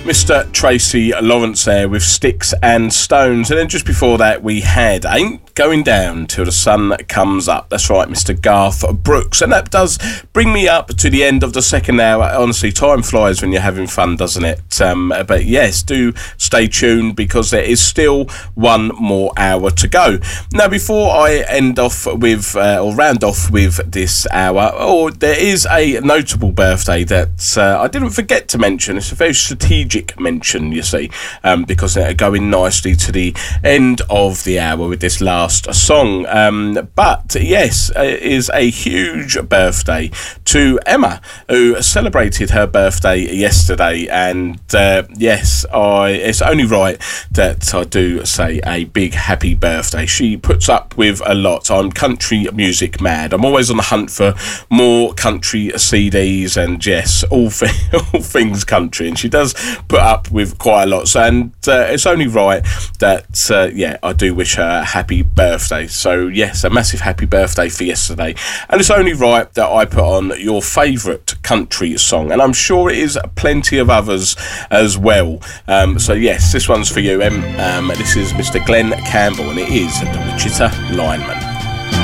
Mr. Tracy Lawrence there with Sticks and Stones. And then just before that, we had Ain't Going Down Till the Sun Comes Up. That's right, Mr. Garth Brooks. And that does bring me up to the end of the second hour. Honestly, time flies when you're having fun, doesn't it? But yes, do stay tuned because there is still one more hour to go. Now, before I end off with, or round off with this hour, there is a notable birthday that I didn't forget to mention. It's a very strategic mention, you see, because they're going nicely to the end of the hour with this last song. But yes, it is a huge birthday to Emma, who celebrated her birthday yesterday. And yes, it's only right that I do say a big happy birthday. She puts up with a lot. I'm country music mad. I'm always on the hunt for more country CDs and yes, all things country. And she does put up with quite a lot. So, and it's only right that, yeah, I do wish her a happy birthday. So, yes, a massive happy birthday for yesterday. And it's only right that I put on your favourite country song. And I'm sure it is plenty of others as well. So, yes, this one's for you, Em. This is Mr. Glenn Campbell, and it is The Wichita Lineman.